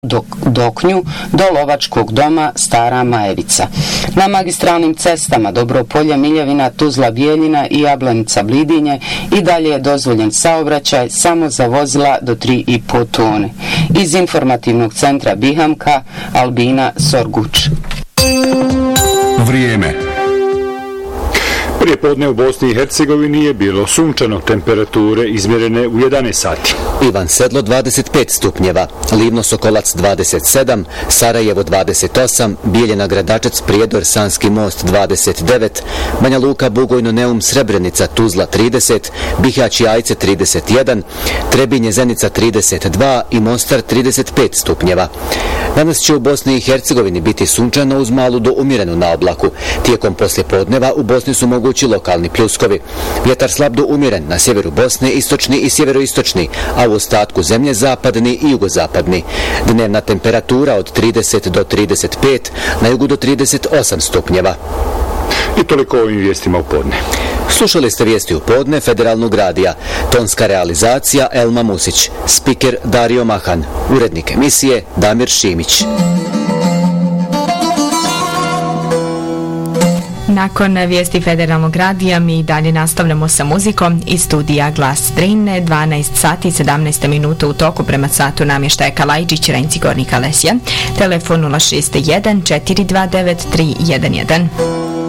Doknju do lovačkog doma Stara Majevica. Na magistralnim cestama Dobropolje, Miljevina, Tuzla, Bijeljina i Jablanica, Blidinje i dalje je dozvoljen saobraćaj samo za vozila do 3,5 tone. Iz informativnog centra Bihamka, Albina Sorguč. Vrijeme. Prije podne u Bosni i Hercegovini je bilo sunčano, temperature izmjerene u 11 sati. Ivan Sedlo 25 stupnjeva, Livno Sokolac 27, Sarajevo 28, Bijeljina Gradačac, Prijedor, Sanski most 29, Banja Luka, Bugojno, Neum, Srebrenica, Tuzla 30, Bihać i Ajce 31, Trebinje, Zenica 32 i Mostar 35 stupnjeva. Danas će u Bosni i Hercegovini biti sunčano uz malu do umjerenu na oblaku. Tijekom poslijepodneva u Bosni su mogući lokalni pljuskovi. Vjetar slab do umjeren na sjeveru Bosne, istočni i sjeveroistočni, a u ostatku zemlje zapadni i jugozapadni. Dnevna temperatura od 30 do 35, na jugu do 38 stupnjeva. I toliko o ovim vijestima u podne. Slušali ste vijesti u podne Federalnog radija. Tonska realizacija Elma Musić. Spiker Dario Mahan. Urednik emisije Damir Šimić. Nakon vijesti Federalnog radija mi dalje nastavljamo sa muzikom iz studija Glas Drine. 12 sati i 17 minuta u toku prema satu namještaja Kalajđić, Renci, Gornji Kalesija. Telefon 061 429 311.